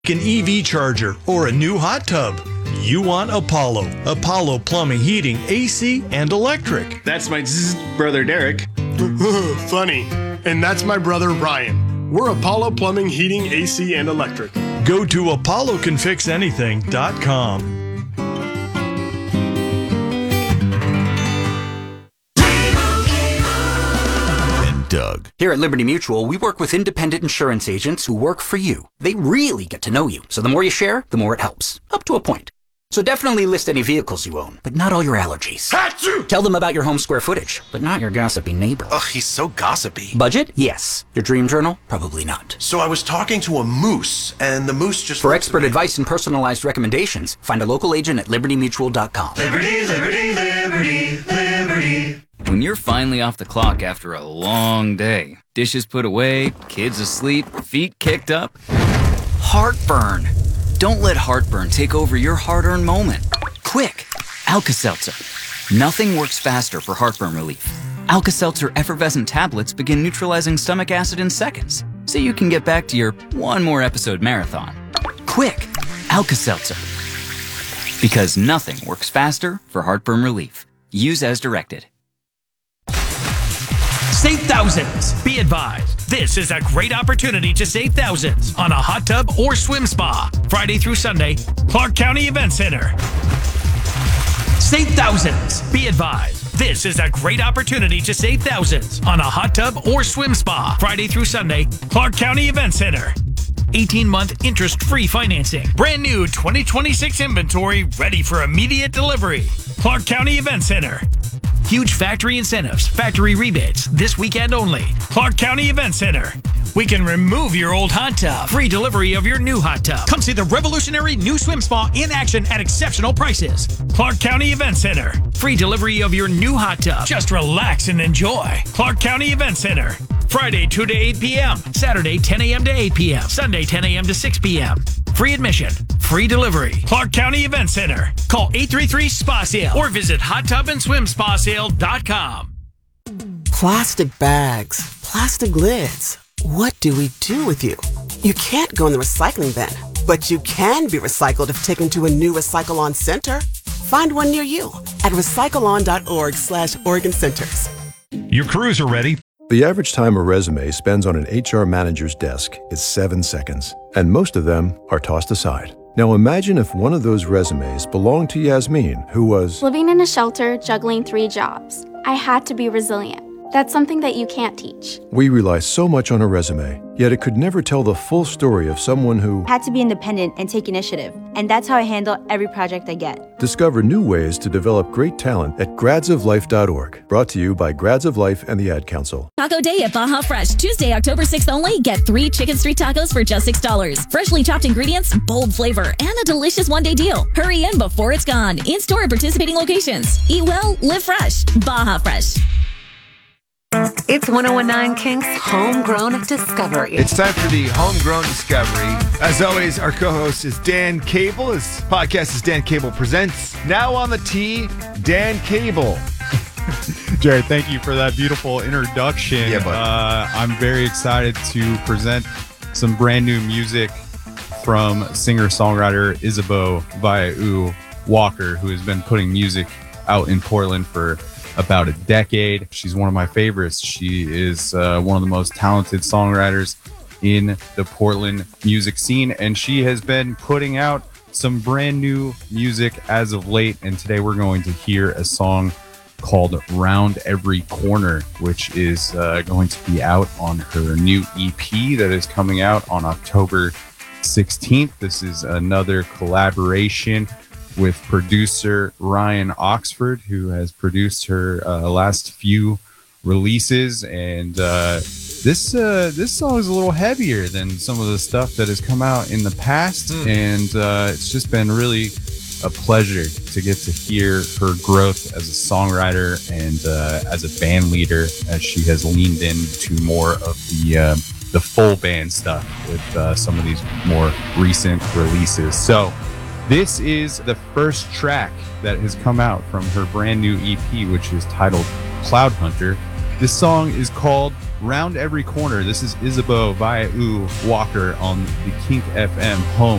an EV charger, or a new hot tub, you want Apollo. Apollo Plumbing, Heating, AC, and Electric. That's my brother Derek. Funny. And that's my brother Ryan. We're Apollo Plumbing, Heating, AC, and Electric. Go to apollocanfixanything.com. Doug. Here at Liberty Mutual, we work with independent insurance agents who work for you. They really get to know you, so the more you share, the more it helps. Up to a point. So definitely list any vehicles you own, but not all your allergies. Achoo! Tell them about your home square footage, but not your gossipy neighbor. Ugh, he's so gossipy. Budget? Yes. Your dream journal? Probably not. So I was talking to a moose, and the moose just... For expert advice and personalized recommendations, find a local agent at libertymutual.com. Liberty, liberty, liberty, liberty. When you're finally off the clock after a long day, dishes put away, kids asleep, feet kicked up, heartburn. Don't let heartburn take over your hard-earned moment. Quick, Alka-Seltzer. Nothing works faster for heartburn relief. Alka-Seltzer effervescent tablets begin neutralizing stomach acid in seconds, so you can get back to your one more episode marathon. Quick, Alka-Seltzer. Because nothing works faster for heartburn relief. Use as directed. Save thousands. Be advised, this is a great opportunity to save thousands on a hot tub or swim spa. Friday through Sunday, Clark County Event Center. Save thousands. Be advised, this is a great opportunity to save thousands on a hot tub or swim spa. Friday through Sunday, Clark County Event Center. 18-month interest-free financing. Brand new 2026 inventory ready for immediate delivery. Clark County Event Center. Huge factory incentives, factory rebates, this weekend only. Clark County Event Center. We can remove your old hot tub. Free delivery of your new hot tub. Come see the revolutionary new swim spa in action at exceptional prices. Clark County Event Center. Free delivery of your new hot tub. Just relax and enjoy. Clark County Event Center. Friday 2 to 8 p.m. Saturday 10 a.m. to 8 p.m. Sunday 10 a.m. to 6 p.m. Free admission. Free delivery. Clark County Event Center. Call 833-SPA-SALE or visit hottubandSwimSpaSale.com. Plastic bags, plastic lids. What do we do with you? You can't go in the recycling bin, but you can be recycled if taken to a new Recycle-On center. Find one near you at recycleon.org/Oregon Centers. Your crews are ready. The average time a resume spends on an HR manager's desk is 7 seconds, and most of them are tossed aside. Now imagine if one of those resumes belonged to Yasmin, who was living in a shelter, juggling 3 jobs. I had to be resilient. That's something that you can't teach. We rely so much on a resume, yet it could never tell the full story of someone who had to be independent and take initiative. And that's how I handle every project I get. Discover new ways to develop great talent at gradsoflife.org. Brought to you by Grads of Life and the Ad Council. Taco Day at Baja Fresh. Tuesday, October 6th only. Get 3 chicken street tacos for just $6. Freshly chopped ingredients, bold flavor, and a delicious one-day deal. Hurry in before it's gone. In-store at participating locations. Eat well, live fresh. Baja Fresh. It's 1019 Kinks Homegrown Discovery. It's time for the Homegrown Discovery. As always, our co-host is Dan Cable. His podcast is Dan Cable Presents. Now on the tee, Dan Cable. Jared, thank you for that beautiful introduction. Yeah, buddy. I'm very excited to present some brand new music from singer-songwriter Isabeau Vaia'u Walker, who has been putting music out in Portland for about a decade. She's one of my favorites. She is one of the most talented songwriters in the Portland music scene, and she has been putting out some brand new music as of late. And today we're going to hear a song called Round Every Corner, which is going to be out on her new EP that is coming out on October 16th. This is another collaboration with producer Ryan Oxford, who has produced her last few releases. And this song is a little heavier than some of the stuff that has come out in the past. And it's just been really a pleasure to get to hear her growth as a songwriter and as a band leader, as she has leaned into more of the full band stuff with some of these more recent releases. So this is the first track that has come out from her brand new EP, which is titled Cloud Hunter. This song is called round every corner. This is Isabeau via Walker on the Kink FM home